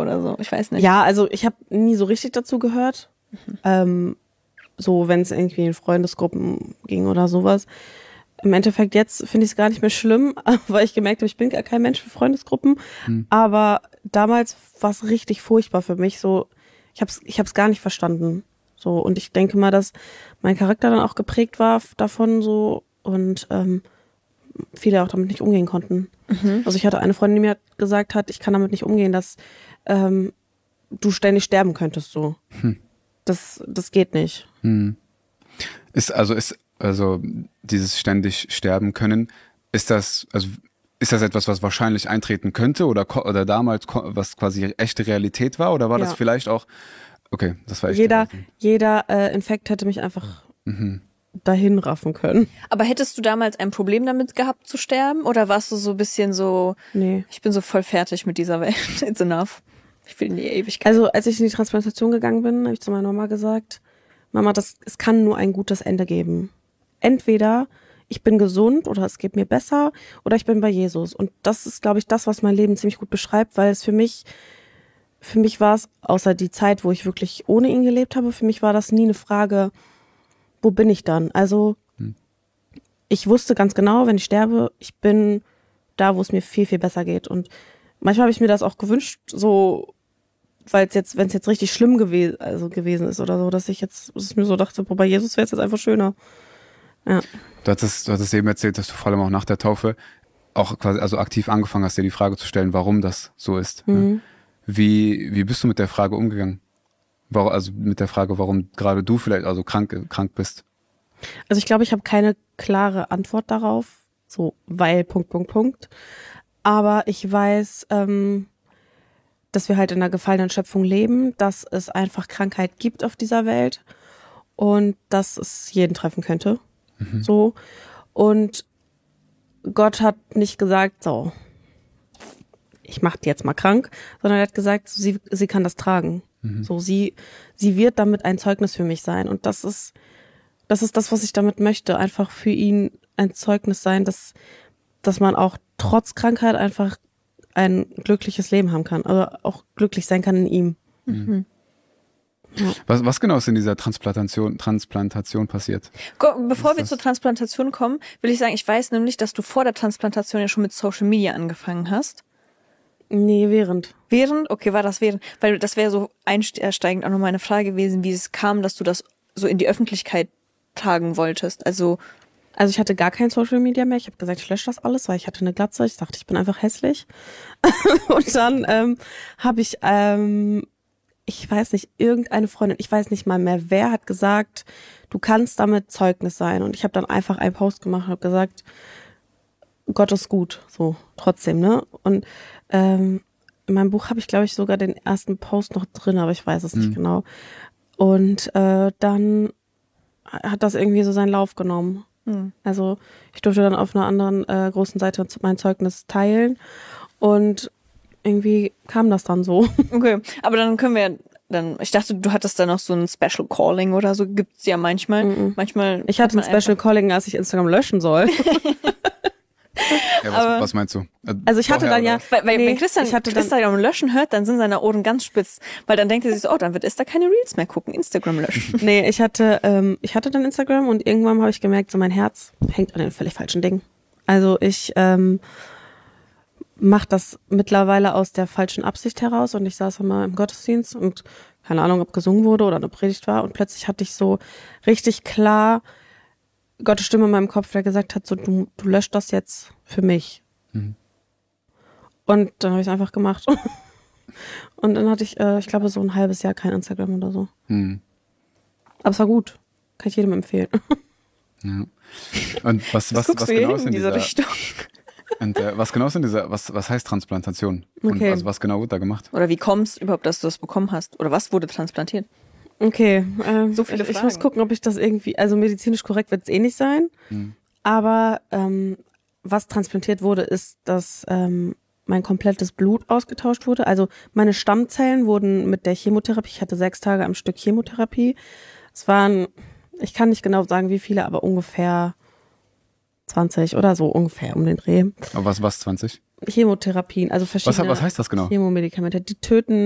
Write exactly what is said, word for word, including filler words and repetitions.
oder so. Ich weiß nicht. Ja, also ich habe nie so richtig dazu gehört. Mhm. Ähm, so, wenn es irgendwie in Freundesgruppen ging oder sowas. Im Endeffekt jetzt finde ich es gar nicht mehr schlimm, weil ich gemerkt habe, ich bin gar kein Mensch für Freundesgruppen. Hm. Aber damals war es richtig furchtbar für mich. So, ich habe es ich hab's gar nicht verstanden. So, und ich denke mal, dass mein Charakter dann auch geprägt war davon so und ähm, viele auch damit nicht umgehen konnten. Mhm. Also ich hatte eine Freundin, die mir gesagt hat, ich kann damit nicht umgehen, dass ähm, du ständig sterben könntest. So, hm. das das geht nicht. Hm. Ist also ist Also dieses ständig sterben können, ist das, also ist das etwas, was wahrscheinlich eintreten könnte oder, oder damals was quasi echte Realität war oder war ja. das vielleicht auch, okay, das war echt Jeder, jeder äh, Infekt hätte mich einfach mhm. dahin raffen können. Aber hättest du damals ein Problem damit gehabt zu sterben oder warst du so ein bisschen so, nee. ich bin so voll fertig mit dieser Welt, it's enough, ich will in die Ewigkeit. Also als ich in die Transplantation gegangen bin, habe ich zu meiner Mama gesagt, Mama, das, es kann nur ein gutes Ende geben. Entweder ich bin gesund oder es geht mir besser oder ich bin bei Jesus. Und das ist, glaube ich, das, was mein Leben ziemlich gut beschreibt, weil es für mich, für mich war es, außer die Zeit, wo ich wirklich ohne ihn gelebt habe, für mich war das nie eine Frage, wo bin ich dann? Also hm. ich wusste ganz genau, wenn ich sterbe, ich bin da, wo es mir viel, viel besser geht. Und manchmal habe ich mir das auch gewünscht, so, weil es jetzt, wenn es jetzt richtig schlimm gewesen, also gewesen ist oder so, dass ich jetzt, dass ich mir so dachte, boah, bei Jesus wäre es jetzt einfach schöner. Ja. Du hattest, du hattest eben erzählt, dass du vor allem auch nach der Taufe auch quasi also aktiv angefangen hast, dir die Frage zu stellen, warum das so ist. Mhm. Ne? Wie, wie bist du mit der Frage umgegangen? Warum, also mit der Frage, warum gerade du vielleicht also krank, krank bist? Also ich glaube, ich habe keine klare Antwort darauf, so weil Punkt, Punkt, Punkt. Aber ich weiß, ähm, dass wir halt in einer gefallenen Schöpfung leben, dass es einfach Krankheit gibt auf dieser Welt und dass es jeden treffen könnte. Mhm. So. Und Gott hat nicht gesagt, so, ich mach die jetzt mal krank, sondern er hat gesagt, sie, sie kann das tragen. Mhm. So, sie, sie wird damit ein Zeugnis für mich sein. Und das ist, das ist das, was ich damit möchte. Einfach für ihn ein Zeugnis sein, dass, dass man auch trotz Krankheit einfach ein glückliches Leben haben kann. Also auch glücklich sein kann in ihm. Mhm. Ja. Was, was genau ist in dieser Transplantation, Transplantation passiert? Bevor wir zur Transplantation kommen, will ich sagen, ich weiß nämlich, dass du vor der Transplantation ja schon mit Social Media angefangen hast. Nee, während. Während? Okay, war das während? Weil das wäre so einsteigend auch nochmal eine Frage gewesen, wie es kam, dass du das so in die Öffentlichkeit tragen wolltest. Also Also ich hatte gar kein Social Media mehr. Ich habe gesagt, ich lösche das alles, weil ich hatte eine Glatze. Ich dachte, ich bin einfach hässlich. Und dann ähm, habe ich... Ähm, ich weiß nicht, irgendeine Freundin, ich weiß nicht mal mehr, wer hat gesagt, du kannst damit Zeugnis sein. Und ich habe dann einfach einen Post gemacht und habe gesagt, Gott ist gut, so trotzdem, ne? Und ähm, in meinem Buch habe ich, glaube ich, sogar den ersten Post noch drin, aber ich weiß es mhm. nicht genau. Und äh, dann hat das irgendwie so seinen Lauf genommen. Mhm. Also ich durfte dann auf einer anderen äh, großen Seite mein Zeugnis teilen und irgendwie kam das dann so. Okay, aber dann können wir dann, ich dachte, du hattest da noch so ein Special Calling oder so, gibt's ja manchmal. Mm-mm. Manchmal. Ich hatte ein Special Calling, als ich Instagram löschen soll. Ja, was, was meinst du? Also ich hatte dann ja, weil, weil nee, wenn Christian ich hatte Instagram dann, löschen hört, dann sind seine Ohren ganz spitz, weil dann denkt er sich so, oh, dann wird Esther keine Reels mehr gucken, Instagram löschen. Nee, ich hatte, ähm, ich hatte dann Instagram und irgendwann habe ich gemerkt, so mein Herz hängt an den völlig falschen Dingen. Also ich, ähm, macht das mittlerweile aus der falschen Absicht heraus und ich saß immer im Gottesdienst und keine Ahnung, ob gesungen wurde oder eine Predigt war und plötzlich hatte ich so richtig klar Gottes Stimme in meinem Kopf, der gesagt hat, so du, du löscht das jetzt für mich. Mhm. Und dann habe ich es einfach gemacht. Und dann hatte ich, äh, ich glaube, so ein halbes Jahr kein Instagram oder so. Mhm. Aber es war gut. Kann ich jedem empfehlen. Ja. Und was, was, was genau ist in dieser Richtung? Und äh, was genau ist in dieser, was, was heißt Transplantation? Und okay. also was genau wird da gemacht? Oder wie kommst du überhaupt, dass du das bekommen hast? Oder was wurde transplantiert? Okay, ähm, so viele ich, Fragen. Ich muss gucken, ob ich das irgendwie, also medizinisch korrekt wird es eh nicht sein. Hm. Aber ähm, was transplantiert wurde, ist, dass ähm, mein komplettes Blut ausgetauscht wurde. Also meine Stammzellen wurden mit der Chemotherapie, ich hatte sechs Tage am Stück Chemotherapie. Es waren, ich kann nicht genau sagen, wie viele, aber ungefähr zwanzig oder so ungefähr um den Dreh. Aber was, was zwanzig? Chemotherapien, also verschiedene was, was heißt das genau? Chemomedikamente, die töten